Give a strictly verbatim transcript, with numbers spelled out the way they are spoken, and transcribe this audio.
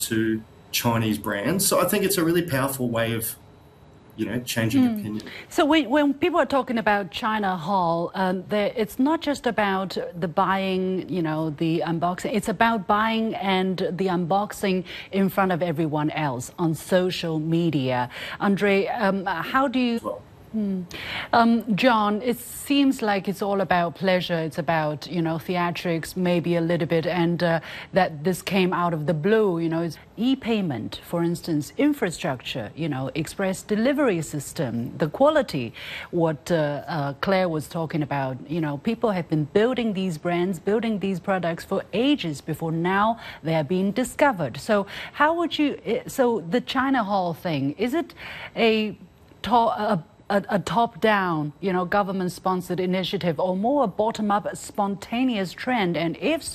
to Chinese brands. So I think it's a really powerful way of, you know, changing mm. opinion. So when, when people are talking about China Hall, um, it's not just about the buying, you know, the unboxing. It's about buying and the unboxing in front of everyone else on social media. Andre, um, how do you... Well, Hmm. Um, John, it seems like it's all about pleasure. It's about, you know, theatrics, maybe a little bit, and uh, that this came out of the blue, you know, it's e-payment, for instance, infrastructure, you know, express delivery system, the quality, what uh, uh, Claire was talking about. You know, people have been building these brands, building these products for ages before now they are being discovered. So how would you, so the China Hall thing, is it a, a A, a top-down, you know, government-sponsored initiative, or more a bottom-up, spontaneous trend? And if